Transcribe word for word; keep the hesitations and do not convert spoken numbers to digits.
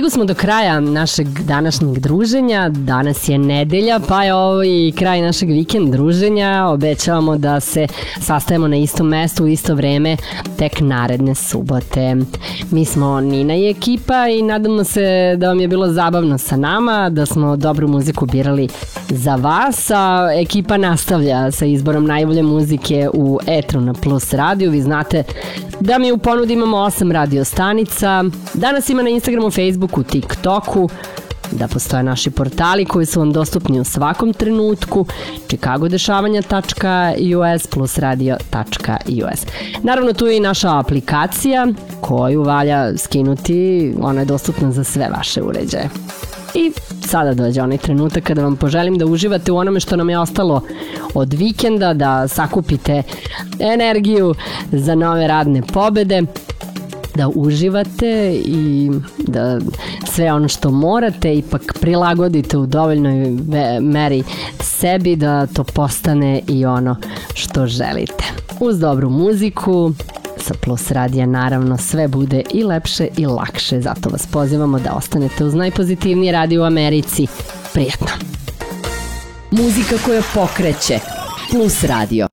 Stigu smo do kraja našeg današnjeg druženja. Danas je nedelja, pa je ovo i kraj našeg vikend druženja. Obećavamo da se sastajemo na istom mestu u isto vreme tek naredne subote. Mi smo Nina i ekipa i nadamo se da vam je bilo zabavno sa nama, da smo dobru muziku birali za vas, a ekipa nastavlja sa izborom najbolje muzike u etru na Plus radiju. Vi znate da mi u ponudi imamo osam radio stanica, da nas ima na Instagramu, Facebooku, TikToku, da postoje naši portali koji su vam dostupni u svakom trenutku, chicagodešavanja tačka u s, plusradio tačka u s. Naravno, tu je i naša aplikacija koju valja skinuti, ona je dostupna za sve vaše uređaje. I sada dođe onaj trenutak kada vam poželim da uživate u onome što nam je ostalo od vikenda, da sakupite energiju za nove radne pobede, da uživate i da sve ono što morate ipak prilagodite u dovoljnoj meri sebi da to postane i ono što želite. Uz dobru muziku sa Plus radija naravno sve bude i lepše i lakše, zato vas pozivamo da ostanete uz najpozitivniji radio u Americi. Prijetno! Muzika koja pokreće. Plus radio.